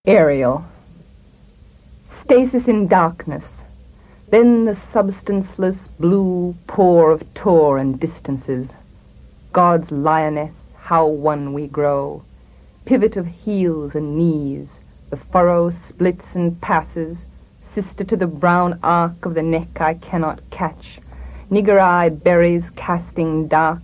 Ariel. Stasis in darkness, then the substanceless blue pour of tore and distances. God's lioness, how one we grow. Pivot of heels and knees, the furrow splits and passes, sister to the brown arc of the neck I cannot catch. Nigger eye berries casting dark